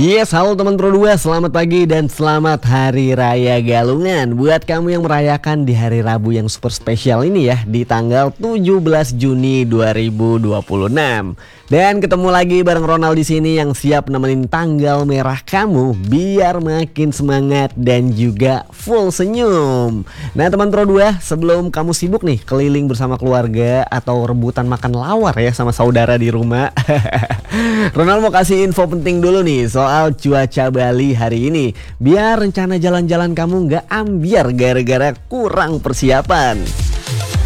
Yes, halo teman Pro 2, selamat pagi dan selamat Hari Raya Galungan. Buat kamu yang merayakan di hari Rabu yang super spesial ini ya, di tanggal 17 Juni 2026. Dan ketemu lagi bareng Ronald di sini yang siap nemenin tanggal merah kamu biar makin semangat dan juga full senyum. Nah teman Pro 2, sebelum kamu sibuk nih keliling bersama keluarga atau rebutan makan lawar ya sama saudara di rumah, Ronald mau kasih info penting dulu nih soal cuaca Bali hari ini, biar rencana jalan-jalan kamu nggak ambiar gara-gara kurang persiapan.